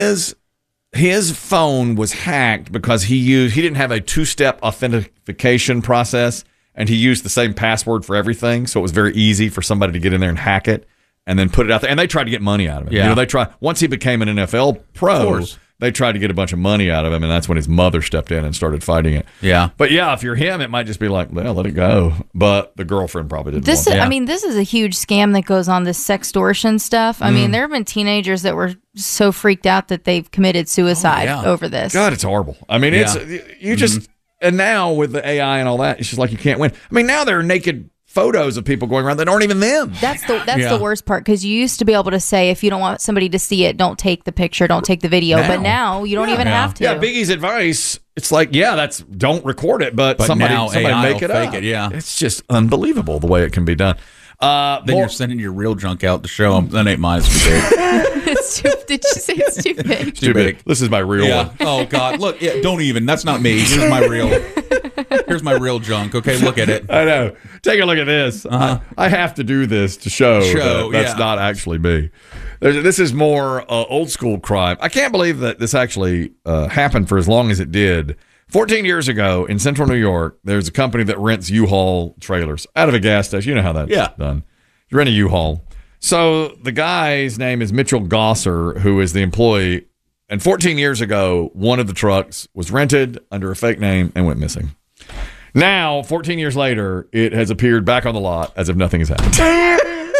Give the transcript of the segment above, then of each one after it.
his phone was hacked because he didn't have a two-step authentication process, and he used the same password for everything, so it was very easy for somebody to get in there and hack it and then put it out there. And they tried to get money out of it. Yeah. Once he became an NFL pro, they tried to get a bunch of money out of him, and that's when his mother stepped in and started fighting it. Yeah. But yeah, if you're him, it might just be like, well, let it go. But the girlfriend probably didn't want it. I mean, this is a huge scam that goes on, this sextortion stuff. I mean, there have been teenagers that were so freaked out that they've committed suicide over this. God, it's horrible. I mean, it's you just, and now with the AI and all that, it's just like you can't win. I mean, now there are naked photos of people going around that aren't even them. That's the worst part, because you used to be able to say, if you don't want somebody to see it, don't take the picture, don't take the video. But now you don't even have to. Yeah, Biggie's advice, it's like, don't record it, but somebody make it up. It's just unbelievable the way it can be done. Then you're sending your real junk out to show them. That ain't mine. It's too big. Did you say it's too big? It's too big. This is my real one. Oh, God. Look, don't even. That's not me. Here's my real junk. Okay, look at it. I know. Take a look at this. I have to do this to show that's not actually me. This is more old school crime. I can't believe that this actually happened for as long as it did. 14 years ago in central New York, there's a company that rents U-Haul trailers out of a gas station. You know how that's done. You rent a U-Haul. So the guy's name is Mitchell Gosser, who is the employee. And 14 years ago, one of the trucks was rented under a fake name and went missing. Now, 14 years later, it has appeared back on the lot as if nothing has happened.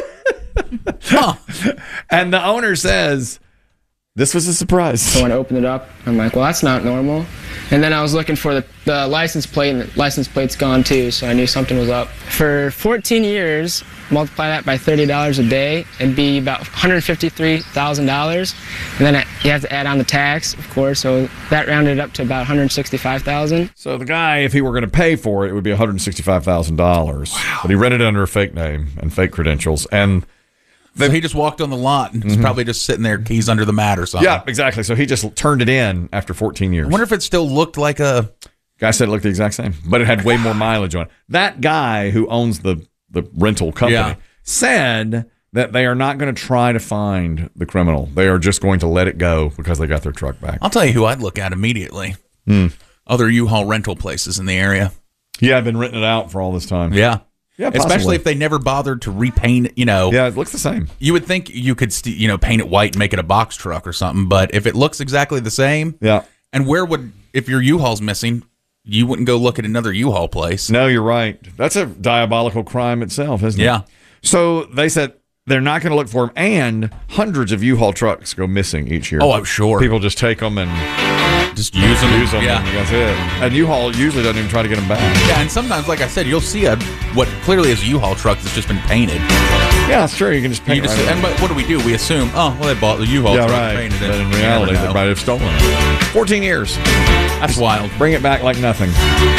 And the owner says, this was a surprise. So when I opened it up, I'm like, well, that's not normal. And then I was looking for the license plate, and the license plate's gone too, so I knew something was up. For 14 years, multiply that by $30 a day, it'd be about $153,000. And then you have to add on the tax, of course, so that rounded up to about $165,000. So the guy, if he were going to pay for it, it would be $165,000. Wow. But he rented it under a fake name and fake credentials, and so he just walked on the lot and he's probably just sitting there, keys under the mat or something. Yeah, exactly. So he just turned it in after 14 years. I wonder if it still looked like a... Guy said it looked the exact same, but it had way more mileage on it. That guy who owns the rental company said that they are not going to try to find the criminal. They are just going to let it go because they got their truck back. I'll tell you who I'd look at immediately. Other U-Haul rental places in the area. Yeah, I've been renting it out for all this time. Yeah. Yeah, especially if they never bothered to repaint it, Yeah, it looks the same. You would think you could, paint it white and make it a box truck or something, but if it looks exactly the same, and if your U-Haul's missing, you wouldn't go look at another U-Haul place. No, you're right. That's a diabolical crime itself, isn't it? Yeah. So they said they're not going to look for him, and hundreds of U-Haul trucks go missing each year. Oh, I'm sure. People just take them and just use them. Yeah. And that's it. And U-Haul usually doesn't even try to get them back. Yeah, and sometimes, like I said, you'll see what clearly is a U-Haul truck that's just been painted. Yeah, that's true. You can just paint it. And what do we do? We assume, they bought the U-Haul truck and painted it. But in reality, they might have stolen it. 14 years. That's wild. Bring it back like nothing.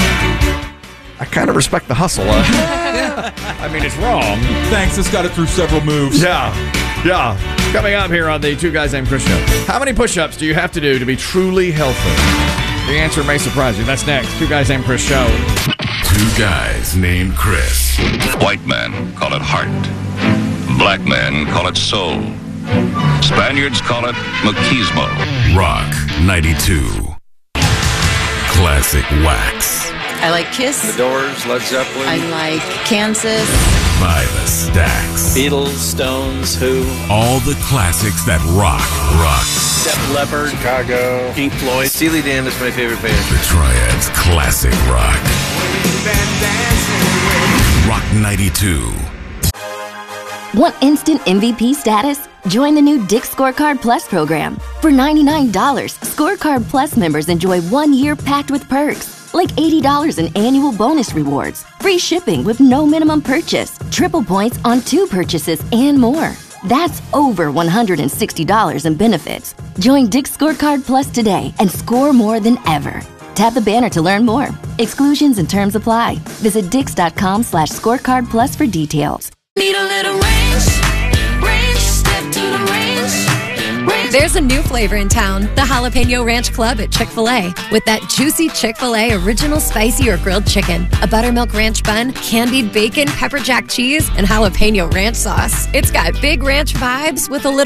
I kind of respect the hustle. I mean, it's wrong. Thanks. This got it through several moves. Yeah. Coming up here on the Two Guys Named Chris show. How many push-ups do you have to do to be truly healthy? The answer may surprise you. That's next. Two Guys Named Chris show. Two Guys Named Chris. White men call it heart. Black men call it soul. Spaniards call it machismo. Rock 92. Classic Wax. I like Kiss. The Doors, Led Zeppelin. I like Kansas. By the Stacks. Beatles, Stones, Who. All the classics that rock. Def Leppard. Chicago. Pink Floyd. Steely Dan is my favorite band. The Triad's classic rock. Rock 92. Want instant MVP status? Join the new Dick's Scorecard Plus program. For $99, Scorecard Plus members enjoy 1 year packed with perks, like $80 in annual bonus rewards, free shipping with no minimum purchase, triple points on 2 purchases, and more. That's over $160 in benefits. Join Dick's Scorecard Plus today and score more than ever. Tap the banner to learn more. Exclusions and terms apply. Visit dix.com/scorecard plus for details. Need a little range, step to the range. There's a new flavor in town, the Jalapeno Ranch Club at Chick-fil-A. With that juicy Chick-fil-A original spicy or grilled chicken, a buttermilk ranch bun, candied bacon, pepper jack cheese, and jalapeno ranch sauce. It's got big ranch vibes with a little